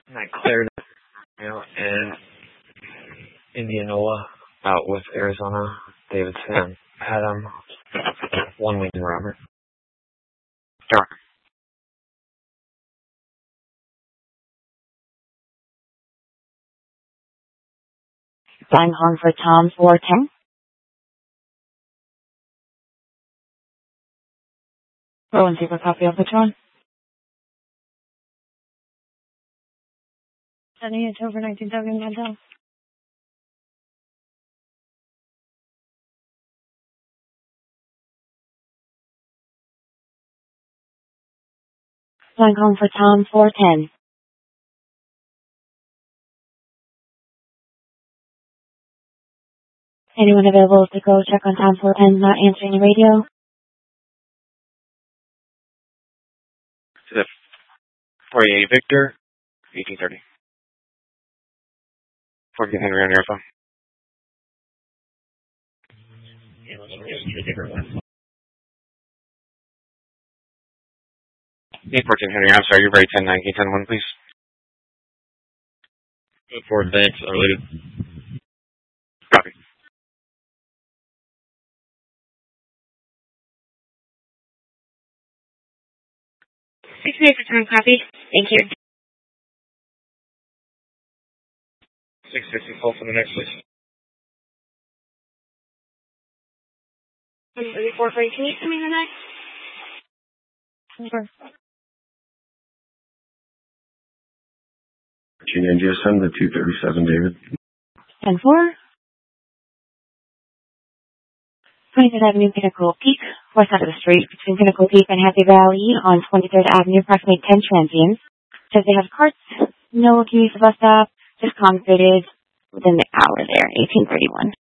And I cleared and Indianola out with Arizona. Davidson had 1 week in Robert. Sure. Flying home for Tom 410. Rowan, take a copy of the Tron. Sending it over 19,000 Mandel. Flying home for Tom 410. Anyone available to go check on Tom 410 not answering the radio? To the 48 Victor, 1830. 14 Henry on your phone. Hey, 14 Henry, I'm sorry, you're ready, 10-9, can you 10-1, please? Good forward, thanks, related. Copy. 6 minutes of time, copy. Thank you. 650, call for the next, please. 34, can you tell me the next? Over. Virginia GSM to 237, David. 10-4. 23rd Avenue, Pinnacle Peak, west side of the street, between Pinnacle Peak and Happy Valley on 23rd Avenue, approximately 10 transients. Says they have carts, no use of bus stop, just concreted within the hour there, 1831.